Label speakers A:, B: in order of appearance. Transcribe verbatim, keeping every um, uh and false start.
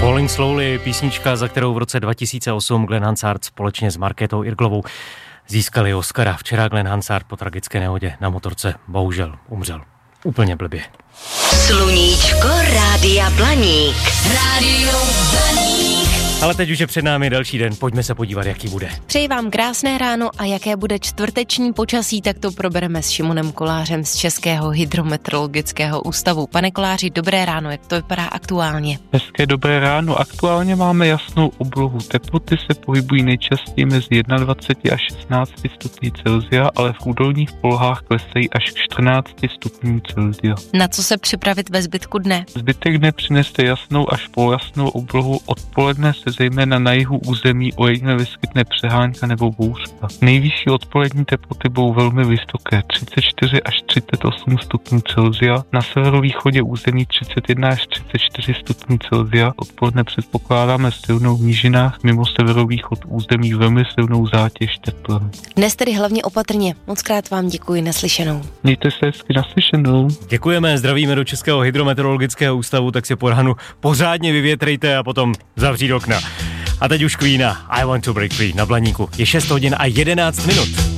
A: Falling Slowly, písnička, za kterou v roce dva tisíce osm Glenn Hansard společně s Markétou Irglovou získali Oscara. Včera Glenn Hansard po tragické nehodě na motorce bohužel umřel. Úplně blbě.
B: Sluníčko Rádia Blaník. Rádio Blaník.
A: Ale teď už je před námi další den, pojďme se podívat, jaký bude.
C: Přeji vám krásné ráno a jaké bude čtvrteční počasí, tak to probereme s Šimonem Kolářem z Českého hydrometeorologického ústavu. Pane Koláři, dobré ráno, jak to vypadá aktuálně?
D: Hezké dobré ráno, aktuálně máme jasnou oblohu. Teploty se pohybují nejčastěji mezi dvacet jedna až šestnáct stupňů Celsia, ale v údolních polohách klesají až k čtrnáct stupňů Celsia.
C: Na co se připravit ve zbytku dne?
D: Zbytek dne přineste jasnou až polojasnou oblohu, odpoledne se zejména na jihu území ojediněle vyskytne přehánka nebo bouřka. Nejvyšší odpolední teploty budou velmi vysoké, třicet čtyři až třicet osm stupňů Celsia, na severovýchodě území třicet jedna až třicet čtyři stupňů Celsia, odpoledne předpokládáme silnou v nížinách, mimo severovýchod území velmi silnou zátěž tepla.
C: Dnes tedy hlavně opatrně, moc krát vám děkuji, naslyšenou.
D: Mějte se hezky, naslyšenou.
A: Děkujeme, zdravíme do Českého hydrometeorologického ústavu, tak si po ránu pořádně vyvětrejte a potom zavřít okna. A teď už Queena, I Want to Break Free na Blaníku. Je šest hodin a jedenáct minut.